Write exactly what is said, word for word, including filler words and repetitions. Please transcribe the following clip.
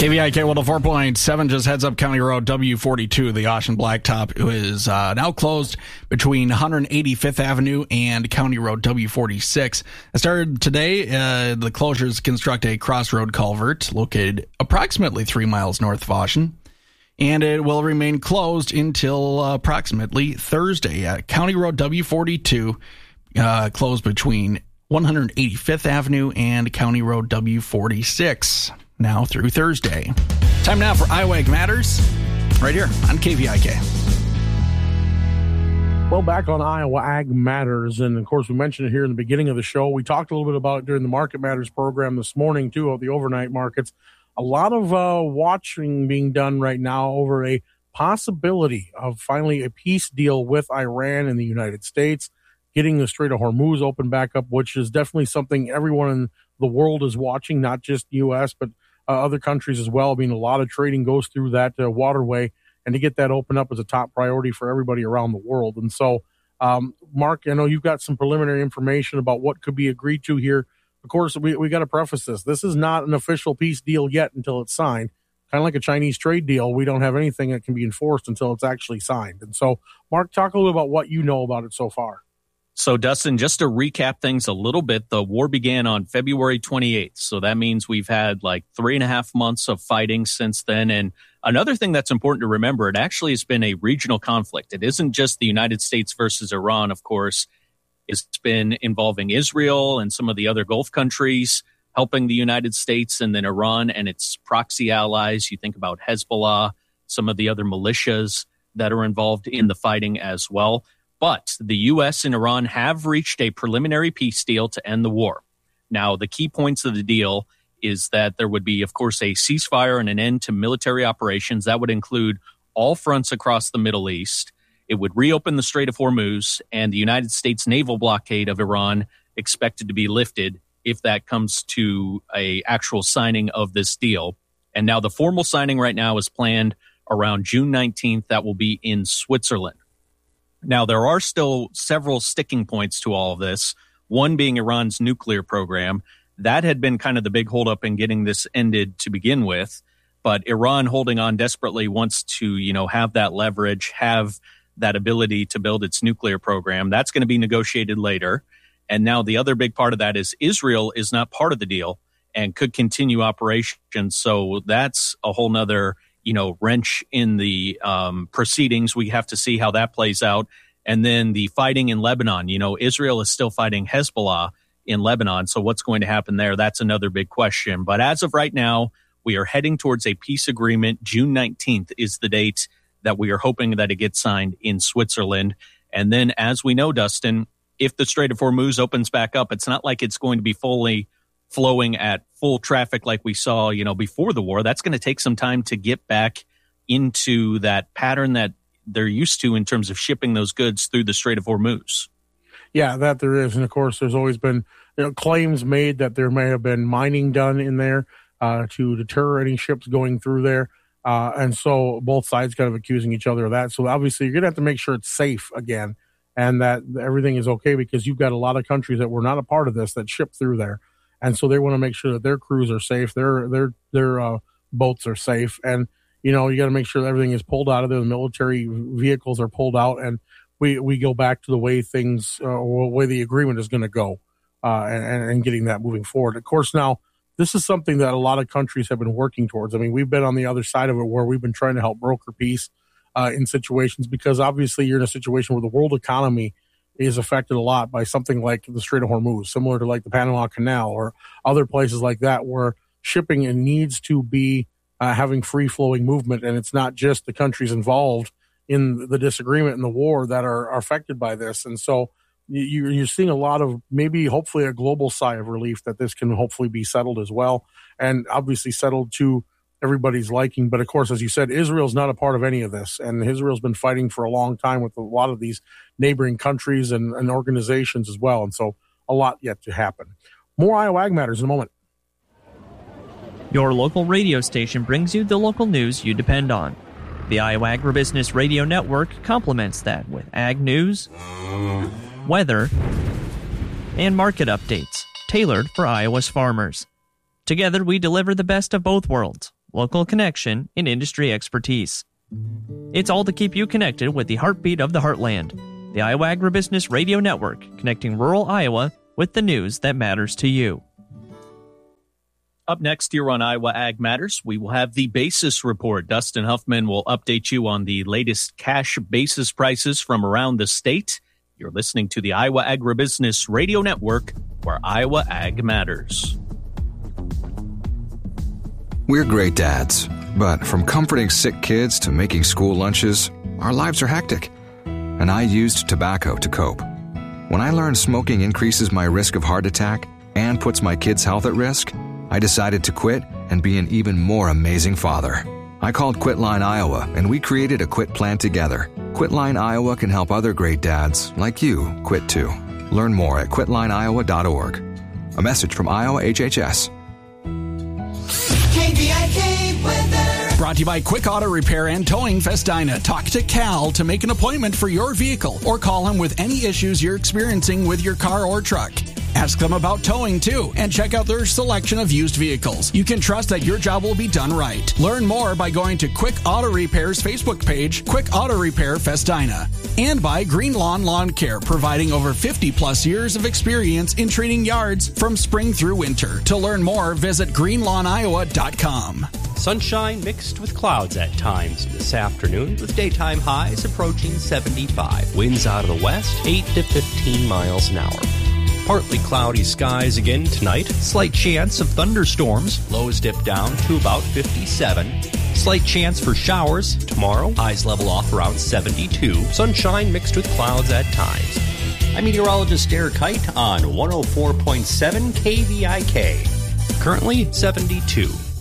K V I K one oh four point seven, just heads up County Road W forty-two, the Ocean Blacktop, is uh, now closed between one hundred eighty-fifth Avenue and County Road W forty-six. It started today. Uh, the closures construct a crossroad culvert located approximately three miles north of Ocean, and it will remain closed until uh, approximately Thursday. At County Road W forty-two, uh, closed between one hundred eighty-fifth Avenue and County Road W forty-six. Now through Thursday. Time now for Iowa Ag Matters, right here on K V I K. Well, back on Iowa Ag Matters, and of course we mentioned it here in the beginning of the show. We talked a little bit about it during the Market Matters program this morning, too, of the overnight markets. A lot of uh, watching being done right now over a possibility of finally a peace deal with Iran and the United States, getting the Strait of Hormuz open back up, which is definitely something everyone in the world is watching, not just U S, but Uh, other countries as well. I mean, a lot of trading goes through that uh, waterway, and to get that open up is a top priority for everybody around the world. And so, um, Mark, I know you've got some preliminary information about what could be agreed to here. Of course, we we got to preface this. This is not an official peace deal yet until it's signed. Kind of like a Chinese trade deal, we don't have anything that can be enforced until it's actually signed. And so, Mark, talk a little bit about what you know about it so far. So, Dustin, just to recap things a little bit, the war began on February twenty-eighth. So that means we've had like three and a half months of fighting since then. And another thing that's important to remember, it actually has been a regional conflict. It isn't just the United States versus Iran, of course. It's been involving Israel and some of the other Gulf countries, helping the United States, and then Iran and its proxy allies. You think about Hezbollah, some of the other militias that are involved in the fighting as well. But the U S and Iran have reached a preliminary peace deal to end the war. Now, the key points of the deal is that there would be, of course, a ceasefire and an end to military operations. That would include all fronts across the Middle East. It would reopen the Strait of Hormuz, and the United States naval blockade of Iran expected to be lifted if that comes to a actual signing of this deal. And now the formal signing right now is planned around June nineteenth. That will be in Switzerland. Now, there are still several sticking points to all of this, one being Iran's nuclear program. That had been kind of the big holdup in getting this ended to begin with. But Iran, holding on desperately, wants to, you know, have that leverage, have that ability to build its nuclear program. That's going to be negotiated later. And now the other big part of that is Israel is not part of the deal and could continue operations. So that's a whole nother you know, wrench in the um, proceedings. We have to see how that plays out. And then the fighting in Lebanon, you know, Israel is still fighting Hezbollah in Lebanon. So what's going to happen there? That's another big question. But as of right now, we are heading towards a peace agreement. June nineteenth is the date that we are hoping that it gets signed in Switzerland. And then, as we know, Dustin, if the Strait of Hormuz opens back up, it's not like it's going to be fully flowing at full traffic like we saw, you know, before the war. That's going to take some time to get back into that pattern that they're used to in terms of shipping those goods through the Strait of Hormuz. Yeah, that there is. And of course, there's always been you know, claims made that there may have been mining done in there uh, to deter any ships going through there. Uh, and so both sides kind of accusing each other of that. So obviously you're going to have to make sure it's safe again and that everything is okay, because you've got a lot of countries that were not a part of this that ship through there. And so they want to make sure that their crews are safe, their their their uh, boats are safe, and you know you got to make sure that everything is pulled out of there. The military vehicles are pulled out, and we, we go back to the way things, uh, or the way the agreement is going to go, uh, and, and getting that moving forward. Of course, now this is something that a lot of countries have been working towards. I mean, we've been on the other side of it where we've been trying to help broker peace uh, in situations, because obviously you're in a situation where the world economy is affected a lot by something like the Strait of Hormuz, similar to like the Panama Canal or other places like that, where shipping needs to be uh, having free-flowing movement, and it's not just the countries involved in the disagreement and the war that are, are affected by this. And so you, you're seeing a lot of maybe hopefully a global sigh of relief that this can hopefully be settled as well, and obviously settled to everybody's liking. But of course, as you said, Israel's not a part of any of this, and Israel's been fighting for a long time with a lot of these neighboring countries and, and organizations as well, and so a lot yet to happen. More Iowa Ag Matters in a moment. Your local radio station brings you the local news you depend on. The Iowa Agribusiness Radio Network complements that with ag news, weather, and market updates tailored for Iowa's farmers. Together, we deliver the best of both worlds, local connection, and industry expertise. It's all to keep you connected with the heartbeat of the heartland. The Iowa Agribusiness Radio Network, connecting rural Iowa with the news that matters to you. Up next here on Iowa Ag Matters, we will have the basis report. Dustin Huffman will update you on the latest cash basis prices from around the state. You're listening to the Iowa Agribusiness Radio Network, where Iowa Ag Matters. We're great dads, but from comforting sick kids to making school lunches, our lives are hectic. And I used tobacco to cope. When I learned smoking increases my risk of heart attack and puts my kids' health at risk, I decided to quit and be an even more amazing father. I called Quitline Iowa, and we created a quit plan together. Quitline Iowa can help other great dads, like you, quit too. Learn more at quitline iowa dot org. A message from Iowa H H S. K V I K weather. Brought to you by Quick Auto Repair and Towing Festina. Talk to Cal to make an appointment for your vehicle or call him with any issues you're experiencing with your car or truck. Ask them about towing, too, and check out their selection of used vehicles. You can trust that your job will be done right. Learn more by going to Quick Auto Repair's Facebook page, Quick Auto Repair Festina. And by Green Lawn Lawn Care, providing over fifty plus years of experience in treating yards from spring through winter. To learn more, visit green lawn iowa dot com. Sunshine mixed with clouds at times this afternoon, with daytime highs approaching seventy-five. Winds out of the west, eight to fifteen miles an hour. Partly cloudy skies again tonight. Slight chance of thunderstorms. Lows dip down to about fifty-seven. Slight chance for showers tomorrow. Highs level off around seventy-two. Sunshine mixed with clouds at times. I'm meteorologist Derek Kite on one oh four point seven K V I K. Currently seventy-two.